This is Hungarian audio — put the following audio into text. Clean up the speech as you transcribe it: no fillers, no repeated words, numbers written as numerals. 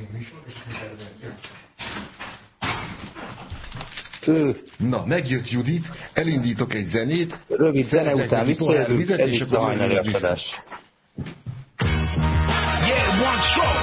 Na, megjött Judit, elindítok egy zenét. Rövid zene után visszajövünk, ez itt a hajnali akadás. Yeah, one stroke.